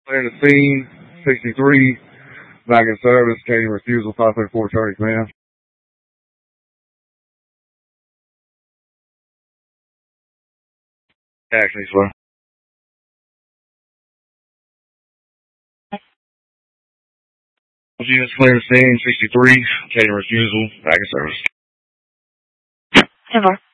Clear the scene, 63, back in service, Katie refusal, 534 Charlie Command. Action, slow. Units clear the scene, 63, Katie refusal, back in service. 10-4.